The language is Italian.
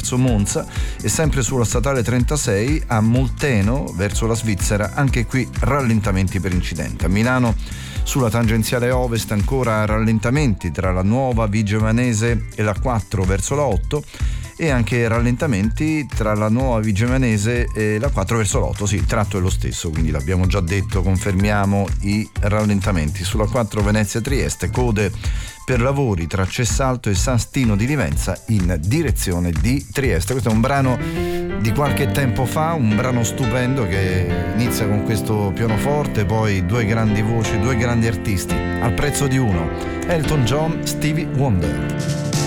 verso Monza, e sempre sulla statale 36 a Molteno verso la Svizzera, anche qui rallentamenti per incidente. A Milano sulla tangenziale ovest ancora rallentamenti tra la Nuova Vigemanese e la 4 verso la 8, e anche rallentamenti tra la Nuova Vigemanese e la 4 verso l'8. Sì, il tratto è lo stesso, quindi l'abbiamo già detto, confermiamo i rallentamenti. Sulla 4 Venezia-Trieste, code per lavori tra Cessalto e San Stino di Livenza in direzione di Trieste. Questo è un brano di qualche tempo fa, un brano stupendo che inizia con questo pianoforte, poi due grandi voci, due grandi artisti al prezzo di uno: Elton John, Stevie Wonder.